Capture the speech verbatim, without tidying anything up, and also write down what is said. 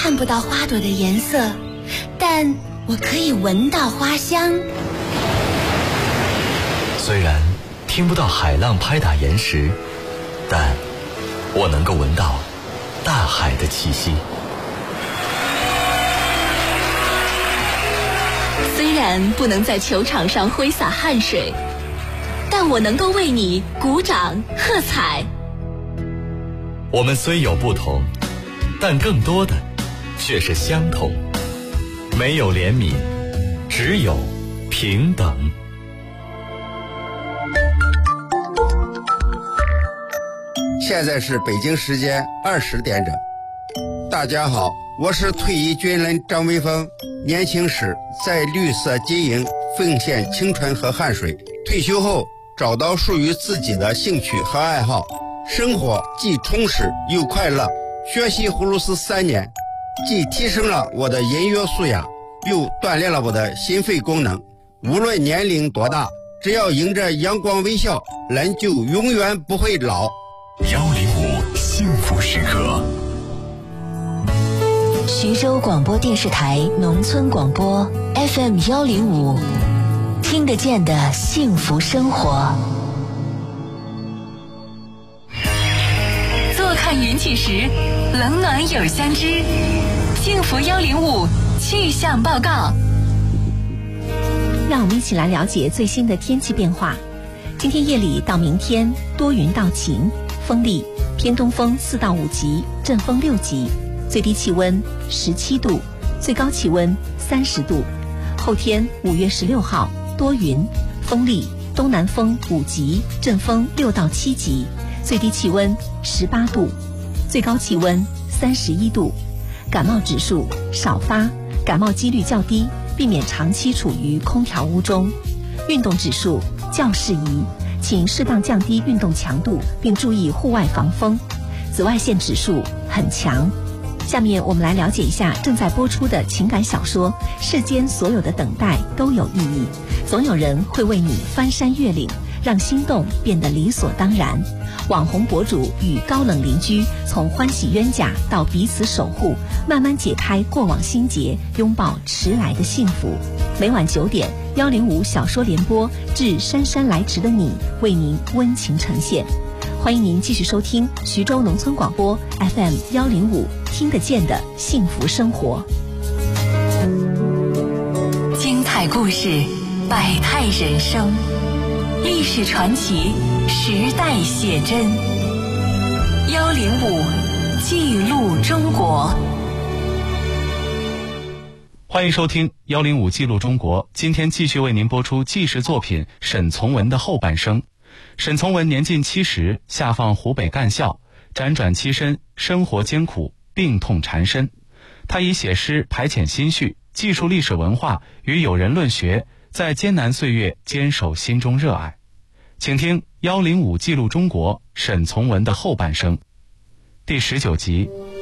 看不到花朵的颜色，但我可以闻到花香。 虽然听不到海浪拍打岩石，但我能够闻到大海的气息。 虽然不能在球场上挥洒汗水，但我能够为你鼓掌喝彩。 我们虽有不同，但更多的却是相同。没有怜悯，只有平等。 现在是北京时间二十点整。大家好，我是退役军人张威峰。年轻时在绿色金营奉献青春和汗水，退休后找到属于自己的兴趣和爱好，生活既充实又快乐。学习葫芦丝三年，既提升了我的音乐素养，又锻炼了我的心肺功能。无论年龄多大，只要迎着阳光微笑，人就永远不会老。 幺零五幸福时刻。 徐州广播电视台农村广播 F M 幺零五，听得见的幸福生活。 坐看云起时，冷暖有相知。幸福幺零五气象报告。 让我们一起来了解最新的天气变化。今天夜里到明天多云到晴，风力偏东风四到五级，阵风六级，最低气温十七度，最高气温三十度。后天五月十六号多云，风力东南风五级，阵风六到七级，最低气温十八度，最高气温三十一度。感冒指数少发，感冒几率较低，避免长期处于空调屋中。运动指数较适宜，请适当降低运动强度，并注意户外防风。紫外线指数很强。下面我们来了解一下正在播出的情感小说《世间所有的等待都有意义》，总有人会为你翻山越岭，让心动变得理所当然。网红博主与高冷邻居从欢喜冤家到彼此守护，慢慢解开过往心结，拥抱迟来的幸福。每晚九点，幺零五小说联播致姗姗来迟的你，为您温情呈现。欢迎您继续收听徐州农村广播 F M 幺零五，听得见的幸福生活。 精彩故事，百态人生，历史传奇，时代写真。幺零五记录中国。 欢迎收听幺零五记录中国，今天继续为您播出纪实作品沈从文的后半生。沈从文年近七十，下放湖北干校，辗转栖身，生活艰苦，病痛缠身。他以写诗排遣心绪，记述历史文化与友人论学，在艰难岁月坚守心中热爱。请听幺零五记录中国沈从文的后半生。第十九集，